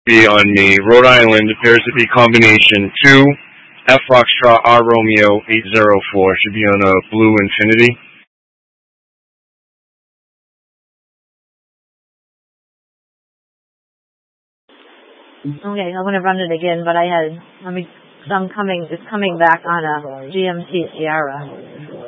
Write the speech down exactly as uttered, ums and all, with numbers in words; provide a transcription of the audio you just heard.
be on the Rhode Island. Appears to be combination two F Foxtrot R Romeo eight zero four. Should be on a blue Infinity. Okay, I'm gonna run it again, but I had let me. Cause I'm coming. It's coming back on a G M C Sierra.